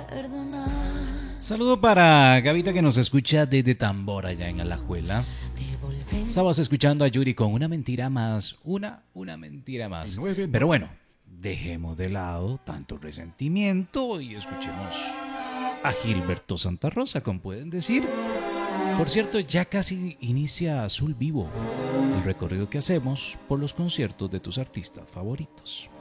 Saludo para Gavita que nos escucha desde Tambor allá en Alajuela. Estabas escuchando a Yuri con una mentira más, una mentira más. Pero bueno, dejemos de lado tanto resentimiento y escuchemos a Gilberto Santa Rosa, como pueden decir. Por cierto, ya casi inicia Azul Vivo, el recorrido que hacemos por los conciertos de tus artistas favoritos.